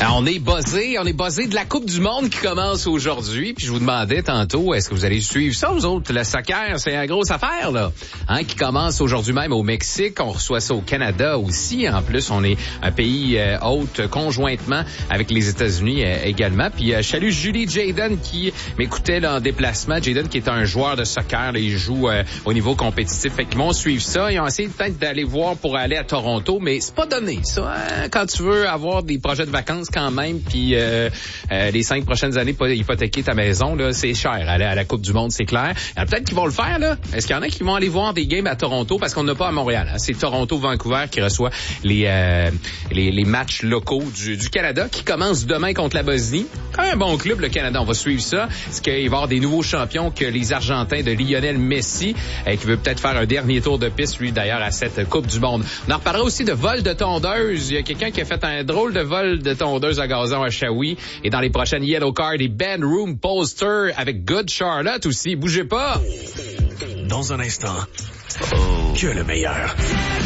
Alors, on est buzzé de la Coupe du Monde qui commence aujourd'hui. Puis je vous demandais tantôt, est-ce que vous allez suivre ça, vous autres? Le soccer, c'est une grosse affaire, là. Qui commence aujourd'hui même au Mexique. On reçoit ça au Canada aussi. En plus, on est un pays hôte conjointement avec les États-Unis également. Puis je salue Julie Jayden qui m'écoutait là en déplacement. Jayden qui est un joueur de soccer. Là, il joue au niveau compétitif. Fait qu'ils vont suivre ça. Ils ont essayé peut-être d'aller voir pour aller à Toronto, mais c'est pas donné, ça. Quand tu veux avoir des projets de vacances quand même, puis les 5 prochaines années, pas hypothéquer ta maison, là, c'est cher. Aller à la Coupe du Monde, c'est clair. Alors, peut-être qu'ils vont le faire, là. Est-ce qu'il y en a qui vont aller voir des games à Toronto? Parce qu'on n'a pas à Montréal. Hein? C'est Toronto-Vancouver qui reçoit les matchs locaux du Canada qui commencent demain contre la Bosnie. Quand même un bon club, le Canada. On va suivre ça. Est-ce qu'il va y avoir des nouveaux champions que les Argentins de Lionel Messi, qui veut peut-être faire un dernier tour de piste, lui, d'ailleurs, à cette Coupe du Monde. On en reparlera aussi de vol de tondeuse. Il y a quelqu'un qui a fait un drôle de vol de tondeuse à gazon à Shawi. Et dans les prochaines Yellow Card, et Ben Room Poster avec Good Charlotte aussi. Bougez pas! Dans un instant, que le meilleur.